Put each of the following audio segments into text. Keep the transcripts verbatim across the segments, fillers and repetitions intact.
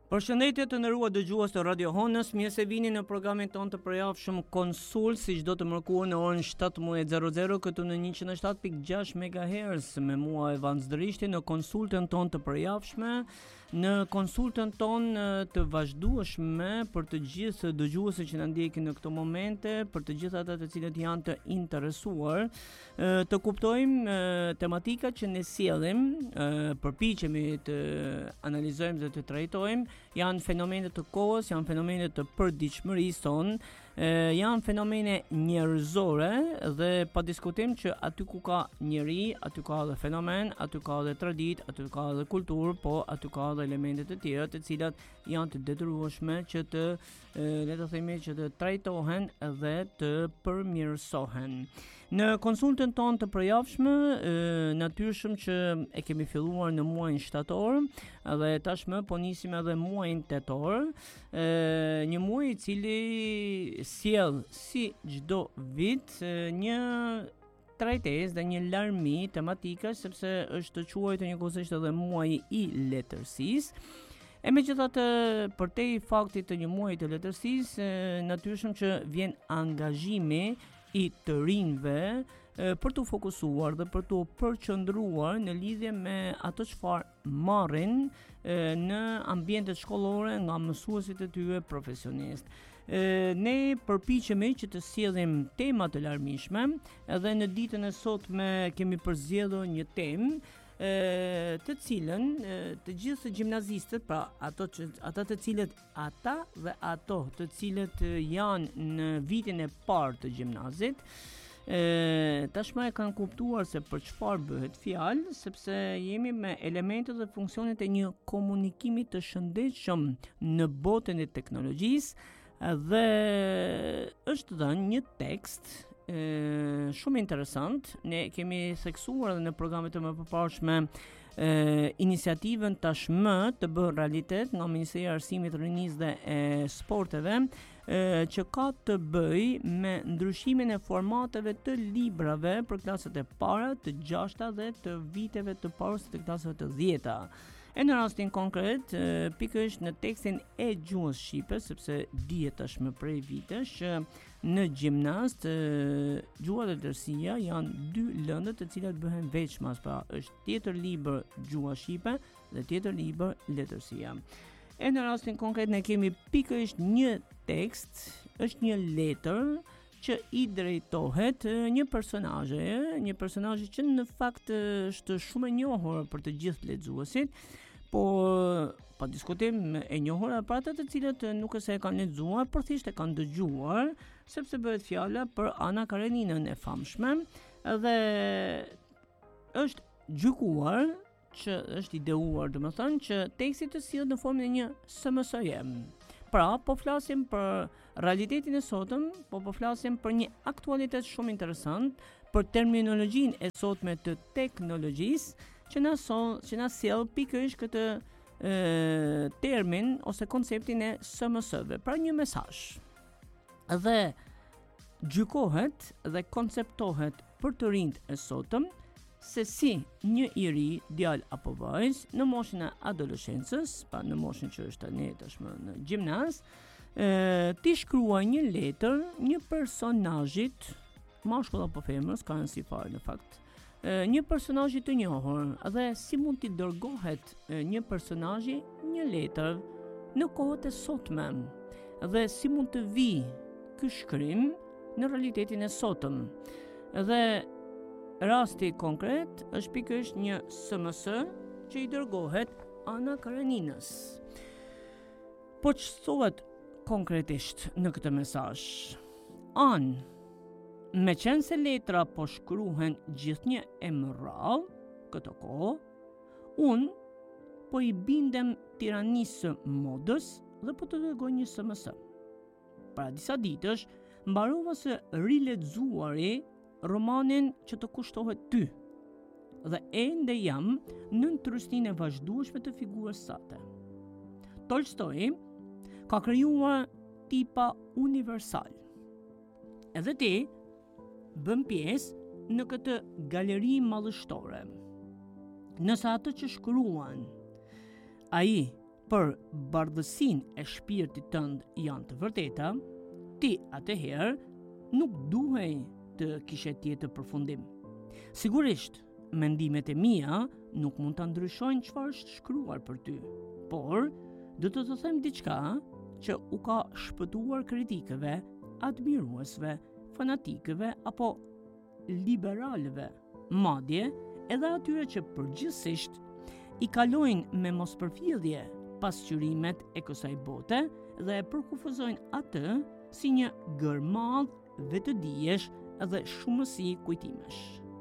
Përshëndetje të nderuar dëgjues të Radio Honës, mirë se vini në programin tonë të përjavshëm Konsult, si çdo të mërkurë në orën shtatëmbëdhjetë e zero këtu në njëqind e shtatë pikë gjashtë megahertz me mua Evan Zdrishti në konsultën tonë të përjavshme, në konsultën tonë të vazhdueshme për të gjithë dëgjuesit që na ndjekin në këto momente, për të gjithë ata të cilët janë të interesuar, të kuptojmë tematikat që ne sjellim, përpiqemi të analizojmë dhe të trajtojmë. Janë fenomene të kohës, janë fenomene të përditshmërisë tonë, janë fenomene njerëzore dhe pa diskutim që aty ku ka njeri, aty ka edhe fenomen, aty ka edhe traditë, aty ka edhe kulturë, po aty ka edhe elemente të tjera të cilat janë të detyrueshme që të le të themi që të trajtohen dhe të përmirësohen. Në konsultën tonë të përjavshme, natyrshëm që e kemi filluar në muajin shtator dhe tashmë po nisim edhe muajin tetor, një muaj i cili sjell si çdo vit një trajtesë dhe një larmi tematike, sepse është quajtur njëkohësisht edhe muaji i letërsisë. E megjithatë, përtej faktit të një muaji të letërsisë, natyrshëm që vjen angazhimi i të rinjve për të fokusuar dhe për të përqendruar në lidhje me ato çfarë marrin në ambientet shkollore nga mësuesit e tyre profesionistë. Ne përpiqemi që të sjellim tema të larmishme, edhe në ditën e sotme kemi përzgjedhur një temë të cilën të gjithë gjimnazistët, pra ato që, ata të cilët ata dhe ato të cilët janë në vitin e parë të gjimnazit, E, tashmë e kanë kuptuar se për çfarë bëhet fjalë, sepse jemi me elementet dhe funksionet e një komunikimi të shëndetshëm në botën e teknologjisë dhe është dhënë një tekst e, shumë interesant. Ne kemi theksuar edhe në programet e mëparshme e, iniciativën tashmë të bërë realitet nga Ministria e Arsimit, Rinisë dhe e Sporteve, që ka të bëj me ndryshimin e formateve të librave për klaset e para, të gjashta dhe të viteve të parës të klasave të dhjeta. E në rastin konkret, pikërisht në tekstin e gjuhës shqipe, sepse dihet tashmë prej vitesh që në gjimnaz gjuha dhe letërsia janë dy lëndë të cilat bëhen veçmas, pra është tjetër libër gjuha shqipe dhe tjetër libër letërsia. E në rastin konkret ne kemi pikërisht një tekst, është një letër që i drejtohet një personazhe, një personazhe që në fakt është shumë e njohur për të gjithë lexuesit, po pa diskutim e njohur për ata të cilët nuk e se e kanë lexuar, por thjesht e kanë dëgjuar, sepse bëhet fjala për Ana Kareninën e famshme dhe është gjykuar që është ideuar, do të thënë që teksti të sillet në formën e një S M S-je. Pra, po flasim për realitetin e sotëm, po po flasim për një aktualitet shumë interesant, për terminologjinë e sotme të teknologjisë, që na son, që na sjell pikërisht këtë e, termin ose konceptin e S M S-ve, pra një mesazh. Dhe gjykohet dhe konceptohet për të rinjt e sotëm se si një i ri, djalë apo vajzë në moshën e adoleshencës, pa në moshën që është tani tashmë në gjimnaz, ti shkruaj një letër një personazhit, mashkull apo femër, s'ka rëndësi fare në fakt, një personazhit të njohur, dhe si mund t'i dërgohet një personazhi një letër në kohët e sotme, dhe si mund të vi ky shkrim në realitetin e sotëm. Dhe rasti konkret është pikërisht një S M S që i dërgohet Ana Kareninës. Po që thuhet konkretisht në këtë mesazh? An, me qenë se letra po shkruhen gjithnjë e më rrallë, këtë kohë, unë po i bindem tiranisë modës dhe po të dërgoj një S M S. Para disa ditësh, mbarova se rilexuari romanin që të kushtohet ty dhe ende jam në trystinë e vazhdueshme të figurës sate. Tolstoi ka krijuar tipa universal. Edhe ti bën pjesë në këtë galeri madhështore. Nëse ato që shkruan ai për bardhësinë e shpirtit tënd janë të vërteta, ti atëherë nuk duhej të kishe tjetër përfundim. Sigurisht, mendimet e mia nuk mund ta ndryshojnë çfarë është shkruar për ty, por do të të them diçka që u ka shpëtuar kritikëve, admiruesve, fanatikëve apo liberalëve, madje edhe atyre që përgjithsisht i kalojnë me mospërfillje pasqyrimet e kësaj bote dhe e përkufizojnë atë si një gërmadh vetëdijesh dhe shumësi kujtimesh.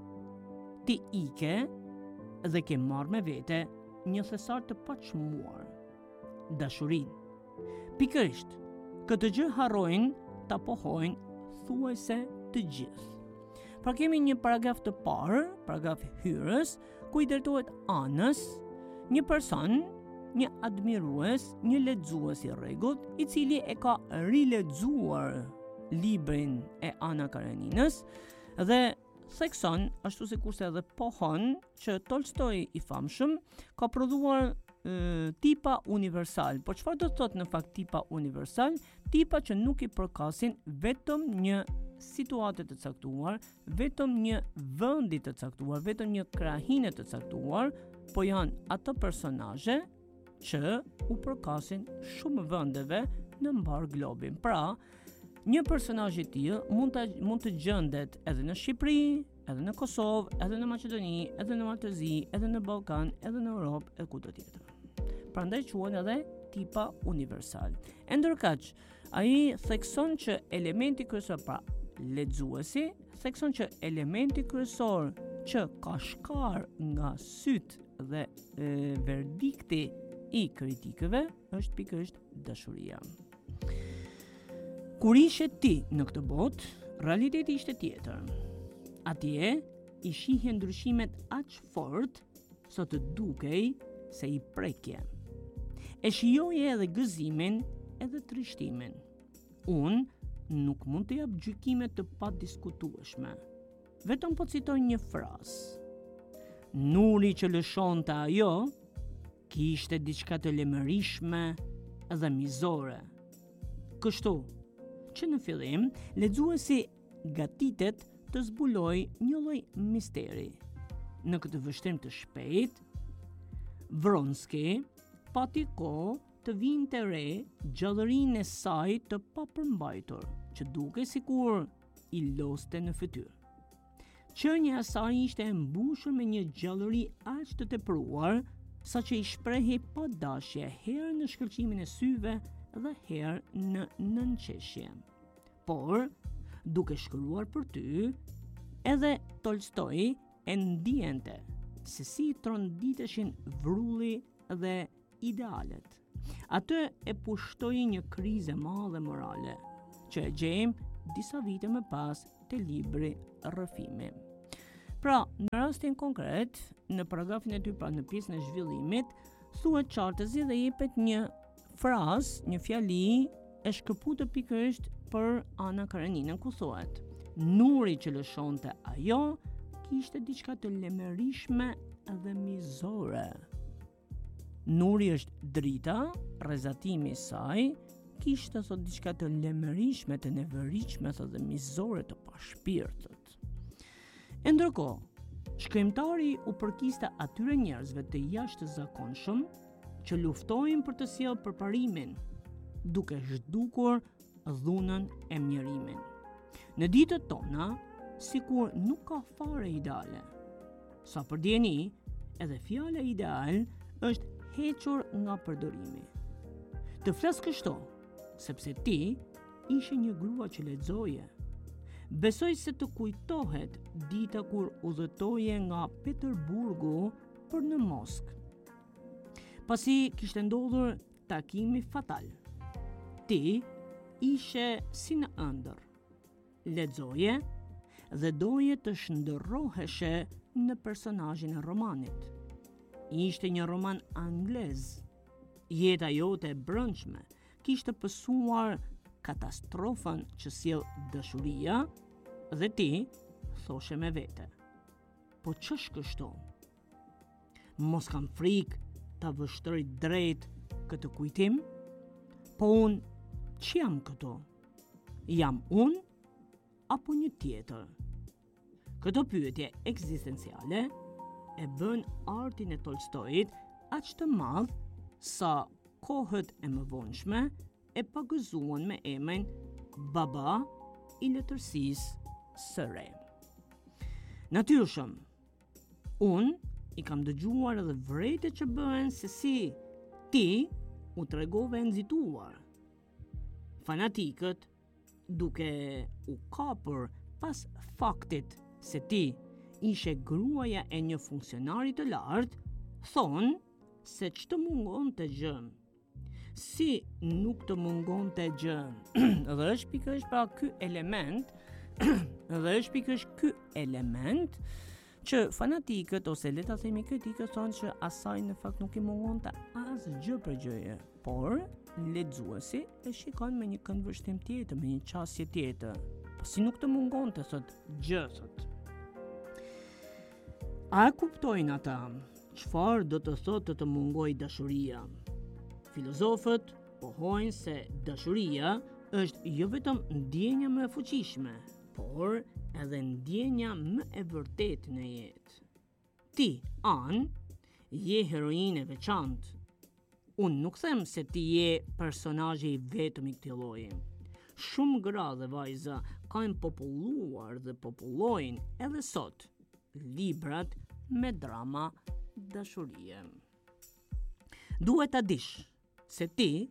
Ti ike dhe ke marrë me vete një thesar të paçmuar, dashurinë. Pikërisht, këtë gjë harrojnë ta pohojnë thuajse të gjithë. Pra kemi një paragraf të parë, paragraf hyrës, ku i drejtohet anës, një person, një admirues, një lexues i rregullt, i cili e ka rilexuar librin e Ana Kareninës dhe thekson, ashtu si kurse edhe pohon, që Tolstoi i famshëm ka prodhuar e, tipa universal. Po çfarë do të thotë në fakt tipa universal? Tipa që nuk i përkasin vetëm një situate të caktuar, vetëm një vendi të caktuar, vetëm një krahinë të caktuar, po janë ato personazhe që u përkasin shumë vendeve në mbar globin. Pra, një personazh i tillë mund të mund të gjendet edhe në Shqipëri, edhe në Kosovë, edhe në Maqedoni, edhe në Maltezi, edhe në Ballkan, edhe në Europë e kudo tjetër. Prandaj quhen edhe tipa universal. E ndërkaq, ai thekson që elementi kryesor, pra lexuesi, thekson që elementi kryesor që ka shkar nga syt dhe e, verdikti i kritikëve është pikërisht dashuria. Kur ishe ti në këtë botë, realiteti ishte tjetër. Atje i shihe ndryshimet aq fort sa të dukej se i prekje. E shijoje edhe gëzimin edhe trishtimin. Unë nuk mund të jap gjykime të padiskutueshme. Vetëm po citoj një frazë. Nuri që lëshonte ajo kishte diçka të lemërishme dhe mizore. Kështu që në fillim lexuesi gatitet të zbuloj një lloj misteri. Në këtë vështrim të shpejt, Vronski pati kohë të vinte re gjallërinë e saj të papërmbajtur, që dukej sikur i loste në fytyrë. Qenia e saj ishte e mbushur me një gjallëri aq të tepruar, sa që i shprehi pa dashje herë në shkëlqimin e syve dhe herë në nënqeshje. Por, duke shkruar për ty, edhe Tolstoi e ndjente se si tronditeshin vrulli dhe idealet. Atë e pushtoi një krizë e madhe morale, që e gjejmë disa vite më pas te libri Rrëfimi. Pra, në rastin konkret, në paragrafin e dy, pra në pjesën e zhvillimit, thuhet qartësi dhe jepet një frazë, një fjali e shkëputur pikërisht për Ana Kareninën, ku thuhet: Nuri që lëshonte ajo kishte diçka të lemërishme dhe mizore. Nuri është drita, rrezatimi i saj kishte thot diçka të lemërishme, të nevoritshme dhe mizore, të pashpirtët. E ndërkohë, shkrimtari u përkiste atyre njerëzve të jashtëzakonshëm që luftojnë për të sjellë përparimin, duke zhdukur dhunën e mjerimin. Në ditët tona, sikur nuk ka fare ideale. Sa për djeni, edhe fjala ideal është hequr nga përdorimi. Të flas kështu, sepse ti ishe një grua që lexoje. Besoj se të kujtohet dita kur udhëtoje nga Peterburgu për në Moskë. Pasi kishte ndodhur takimi fatal. Ti ishe si në ëndër. Lexoje dhe doje të shndërroheshe në personazhin e romanit. Ishte një roman anglez. Jeta jote e brendshme kishte pësuar katastrofën që sjell dashuria dhe ti thoshe me vete: po ç'është kështu? Mos kam frikë ta vështroj drejt këtë kujtim, po unë që jam këto? Jam unë apo një tjetër? Këto pyetje ekzistenciale e bën artin e Tolstojit aq të madh sa kohët e mëvonshme e pagëzuan me emrin Baba i letërsisë së re. Natyrshëm, unë i kam dëgjuar edhe vërejtje që bëhen se si ti u tregove e nxituar. Fanatikët, duke u kapur pas faktit se ti ishe gruaja e një funksionari të lartë, thonë se që të mungon të gjë. Si nuk të mungon të gjë? Dhe është pikërisht pra ky element, dhe është pikërisht ky element që fanatikët ose le ta themi kritikët thonë që asaj në fakt nuk i mungon të asgjë për gjëje, por lexuesi e shikon me një këndvështrim tjetër, me një qasje tjetër. Po si nuk të mungon të thot gjë, thot. A e kuptojnë ata çfarë do të thotë të të mungoj dashuria? Filozofët pohojnë se dashuria është jo vetëm ndjenja më e fuqishme, por edhe ndjenja më e vërtetë në jetë. Ti, Anë, je heroinë e veçantë. Unë nuk them se ti je personazhi i vetëm i këtij lloji. Shumë gra dhe vajza kanë populluar dhe popullojnë edhe sot librat me drama dashurie. Duhet ta dish se ti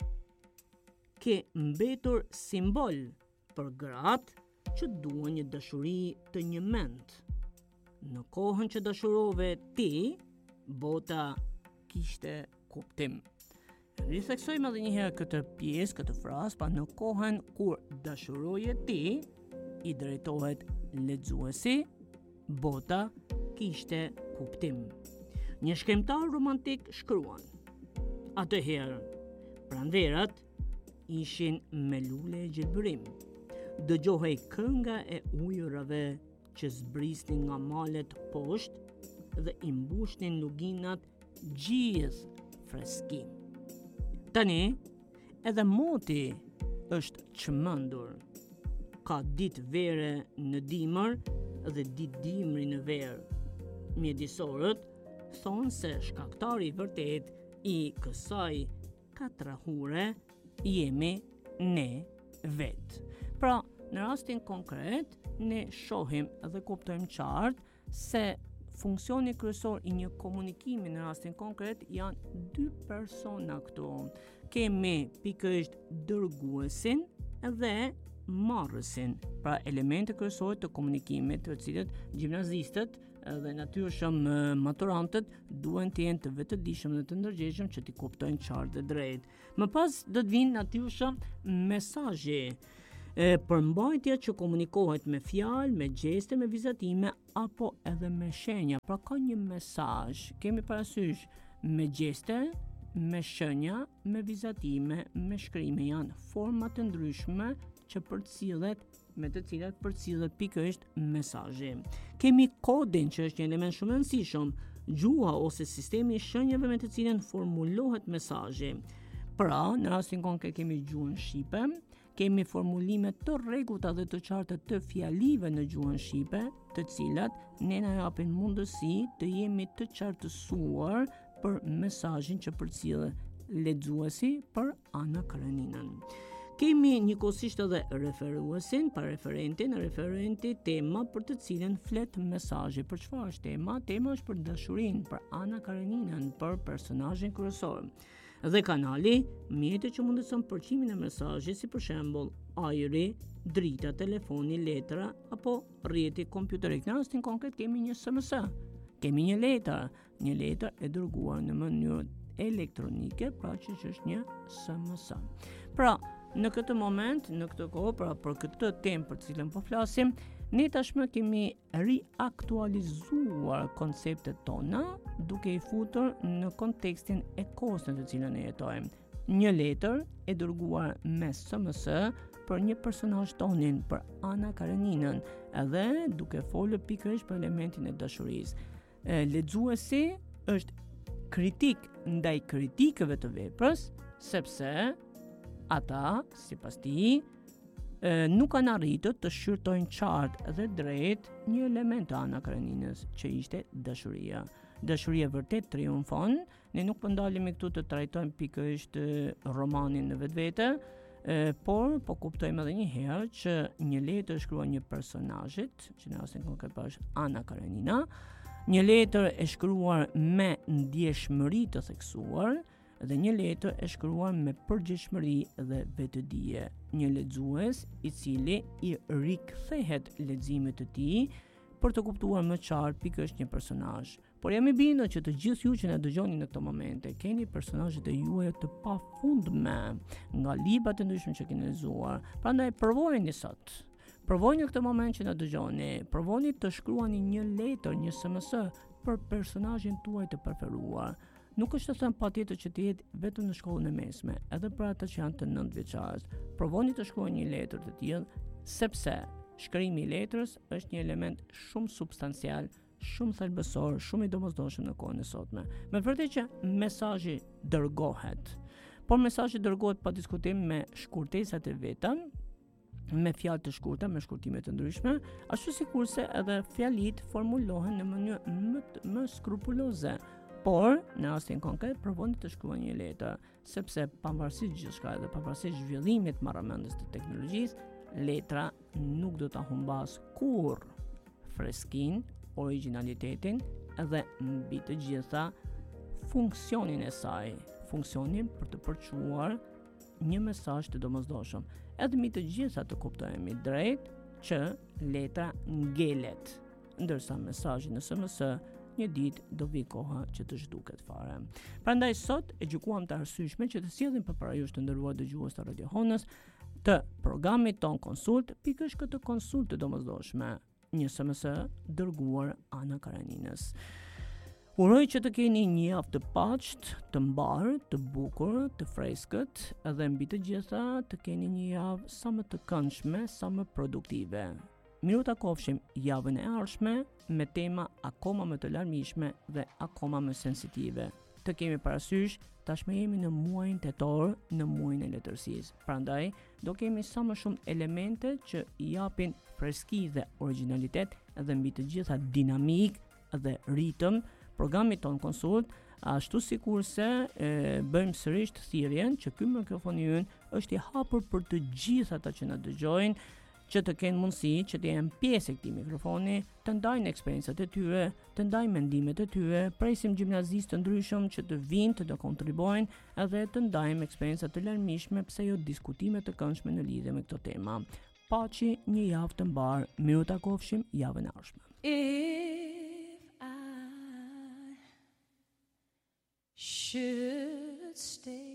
ke mbetur simbol për gratë që duan një dashuri të një mend. Në kohën që dashurove ti, bota kishte kuptim. Ritheksojmë edhe një herë këtë pjesë, këtë frazë, pa në kohën kur dashuroje ti, i drejtohet lexuesi, bota kishte kuptim. Një shkrimtar romantik shkruan: atëherë, pranverat ishin me lule e gjelbërim. Dëgjohej kënga e ujërave që zbrisnin nga malet poshtë dhe i mbushnin luginat gjithë freski. Tani, edhe moti është çmendur. Ka ditë vere në dimër dhe ditë dimri në verë. Mjedisorët thonë se shkaktari vërtet i kësaj katrahure jemi ne vetë. Pra, në rastin konkret, ne shohim dhe kuptojmë qartë se funksioni kryesor i një komunikimi në rastin konkret janë dy persona këtu. Kemi pikërisht dërguesin dhe marrësin, pra elemente kryesore të komunikimit, të cilët gjimnazistët dhe natyrshëm maturantët duhen të jenë të vetëdijshëm dhe të ndërgjegjshëm që t'i kuptojnë qartë dhe drejt. Më pas do të vinë natyrshëm mesazhi, e përmbajtja që komunikohet me fjalë, me gjeste, me vizatime apo edhe me shenja. Pra ka një mesazh, kemi parasysh me gjeste, me shenja, me vizatime, me shkrime, janë forma të ndryshme që përcillet me të cilat përcillet pikërisht mesazhi. Kemi kodin që është një element shumë i rëndësishëm, gjuha ose sistemi i shenjave me të cilën formulohet mesazhi. Pra, në rastin konkret kemi gjuhën shqipe, kemi formulime të rregullta dhe të qarta të fjalive në gjuhën shqipe, të cilat ne na japin mundësi të jemi të qartësuar për mesazhin që përcillet lexuesi për Ana Kareninën. Kemi njëkohësisht edhe referuesin, pa referentin, referenti tema për të cilën flet mesazhi. Për çfarë është tema? Tema është për dashurinë, për Ana Kareninën, për personazhin kryesor. Dhe kanali, mjetet që mundëson përqimin e mesazhit, si për shembull ajri, drita, telefoni, letra apo rrjeti kompjuterik. Në rastin konkret kemi një S M S, kemi një letër, një letër e dërguar në mënyrë elektronike, pra që është një S M S. Pra, në këtë moment, në këtë kohë, pra për këtë temë për të cilën po flasim, ne tashmë kemi riaktualizuar konceptet tona duke i futur në kontekstin e kohës në të cilën e jetojmë. Një letër e dërguar me S M S për një personazh tonin, për Ana Kareninën, edhe duke folur pikërisht për elementin e dashurisë. Lexuesi është kritik ndaj kritikëve të veprës, sepse ata, sipas tij, nuk kanë arritur të shqyrtojnë qartë dhe drejt një element të Ana Kareninës, që ishte dashuria. Dashuria vërtet triumfon. Ne nuk po ndalemi këtu të trajtojmë pikërisht romanin në vetvete, por po kuptojmë edhe një herë që një letër shkruar një personazhit, që në rastin konkret është Ana Karenina, një letër e shkruar me ndjeshmëri të theksuar, dhe një letër e shkruar me përgjegjësi dhe vetëdije. Një lexues i cili i rikthehet leximit të tij për të kuptuar më qartë pikërisht një personazh. Por jam i bindur që të gjithë ju që na dëgjoni në këtë momente keni personazhet e juaja të pafundme nga librat e ndryshëm që keni lexuar. Prandaj provojeni sot. Provojeni në këtë moment që na dëgjoni, provoni të shkruani një letër, një S M S për personazhin tuaj të preferuar. Nuk është të thënë patjetër që të jetë vetëm në shkollën e mesme, edhe për ata që janë të nëntë vjeçarës. Provoni të shkruani një letër të tillë, sepse shkrimi i letrës është një element shumë substancial, shumë thelbësor, shumë i domosdoshëm në kohën e sotme. Me vërtetë që mesazhi dërgohet, por mesazhi dërgohet pa diskutim me shkurtesat e veta, me fjalë të shkurta, me shkurtime të ndryshme, ashtu sikurse edhe fjalitë formulohen në mënyrë më, më skrupuloze. Por, në rastin konkret, provoni të shkruani një letër, sepse pavarësisht gjithçka dhe pavarësisht zhvillimit marrëmendjes të teknologjisë, letra nuk do ta humbas kurrë freskinë, origjinalitetin dhe mbi të gjitha funksionin e saj, funksionin për të përçuar një mesazh të domosdoshëm. Edhe mbi të gjitha të kuptojmë drejt që letra ngelet, ndërsa mesazhi në S M S një ditë do vi koha që të zhduket fare. Prandaj sot e gjykuam të arsyeshme që të sjellim përpara jush të nderuar dëgjues të Radio Honës të programit ton Konsult, pikërisht këtë konsult të domosdoshme, një S M S dërguar Ana Kareninës. Uroj që të keni një javë të paqët, të mbarë, të bukur, të freskët, edhe mbi të gjitha të keni një javë sa më të këndshme, sa më produktive. Miru takofshim javën e ardhshme me tema akoma më të larmishme dhe akoma më sensitive. Të kemi parasysh, tashmë jemi në muajin tetor, në muajin e letërsisë. Prandaj, do kemi sa më shumë elemente që i japin freski dhe origjinalitet dhe mbi të gjitha dinamik dhe ritëm programit ton Konsult, ashtu sikurse bëjmë sërish të thirrjen që ky mikrofon i ynë është i hapur për të gjithë ata që na dëgjojnë, që të kenë mundësi që të jenë pjesë e këtij mikrofoni, të ndajnë eksperiencat e tyre, të ndajnë mendimet e tyre, presim gjimnazistë të ndryshëm që të vinë të, të kontribojnë edhe të ndajmë eksperienca të larmishme, pse jo diskutime të këndshme në lidhje me këto tema. Paçi, një javë të mbarë, miru takofshim javën e ardhshme. If I should stay